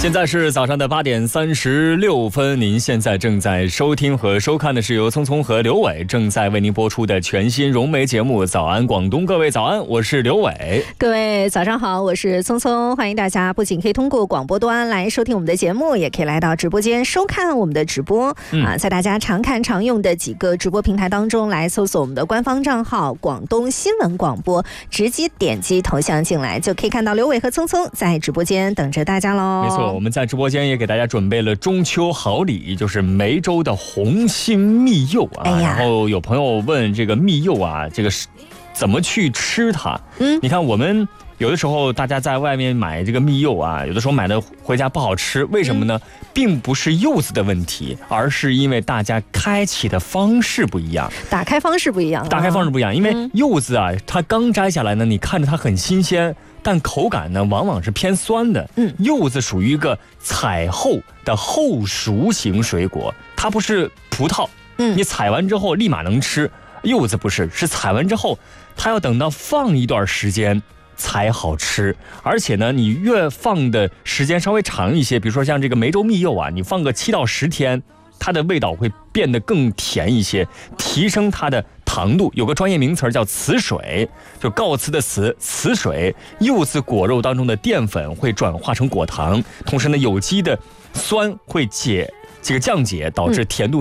现在是早上的8点36分，您现在正在收听和收看的是由聪聪和刘伟正在为您播出的全新融媒节目《早安广东》。各位早安，我是刘伟。 各位早上好，我是聪聪。欢迎大家不仅可以通过广播端来收听我们的节目，也可以来到直播间收看我们的直播。在大家常看常用的几个直播平台当中来搜索我们的官方账号广东新闻广播，直接点击头像进来就可以看到刘伟和聪聪在直播间等着大家喽。 没错，我们在直播间也给大家准备了中秋好礼，就是梅州的红心蜜柚啊。然后有朋友问这个蜜柚啊，这个是怎么去吃它？你看我们有的时候大家在外面买这个蜜柚啊，有的时候买的回家不好吃，为什么呢？并不是柚子的问题，而是因为大家开启的方式不一样， 打开方式不一样。 因为柚子啊，它刚摘下来呢，你看着它很新鲜，但口感呢往往是偏酸的。柚子属于一个采后的后熟型水果，它不是葡萄，你采完之后立马能吃。柚子不是，是采完之后它要等到放一段时间才好吃，而且呢，你越放的时间稍微长一些，比如说像这个梅州蜜柚啊，你放个7到10天，它的味道会变得更甜一些，提升它的糖度。有个专业名词叫雌水，就告辞的雌，雌水。柚子果肉当中的淀粉会转化成果糖，同时呢，有机的酸会降解，导致甜度